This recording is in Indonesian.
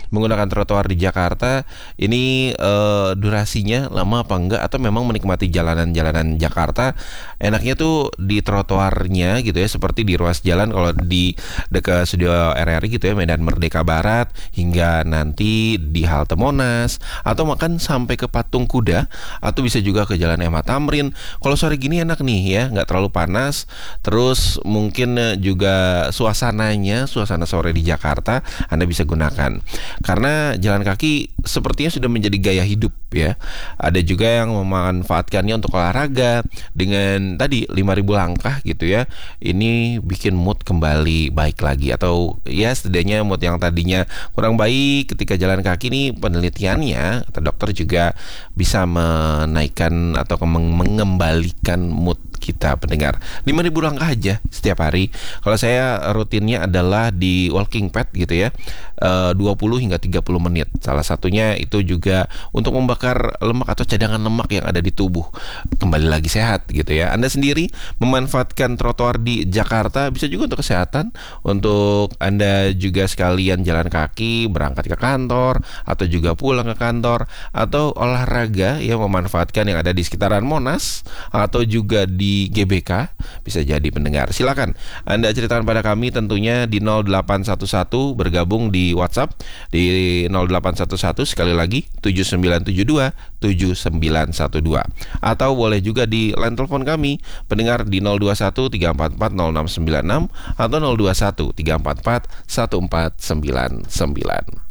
menggunakan trotoar di Jakarta ini durasinya lama apa enggak, atau memang menikmati jalanan-jalanan Jakarta enaknya tuh di trotoarnya gitu ya, seperti di ruas jalan kalau di dekat studio RRI gitu ya, Medan Merdeka Barat, hingga nanti di halte Monas, atau makan sampai ke Patung Kuda, atau bisa juga ke Jalan Mh Tamrin. Kalau sore gini enak nih ya, nggak terlalu panas, terus mungkin juga suasana sore di Jakarta Anda bisa gunakan, karena jalan kaki sepertinya sudah menjadi gaya hidup ya. Ada juga yang memanfaatkannya untuk olahraga dengan tadi 5.000 langkah gitu ya. Ini bikin mood kembali baik lagi, atau ya setidaknya mood yang tadinya kurang baik ketika jalan kaki nih, penelitiannya kata dokter juga bisa menaikkan atau mengembalikan mood kita pendengar. 5.000 langkah aja setiap hari. Kalau saya rutinnya adalah di walking pad gitu ya, 20 hingga 30 menit. Salah satunya itu juga untuk membakar lemak atau cadangan lemak yang ada di tubuh, kembali lagi sehat gitu ya. Anda sendiri memanfaatkan trotoar di Jakarta bisa juga untuk kesehatan, untuk Anda juga sekalian jalan kaki berangkat ke kantor, atau juga pulang ke kantor, atau olahraga yang memanfaatkan yang ada di sekitaran Monas, atau juga di GBK, bisa jadi pendengar. Silakan Anda ceritakan pada kami tentunya di 0811, bergabung di WhatsApp di 0811 sekali lagi 7972 7912, atau boleh juga di line telepon kami pendengar di 021 344 0696 atau 021 344 1499.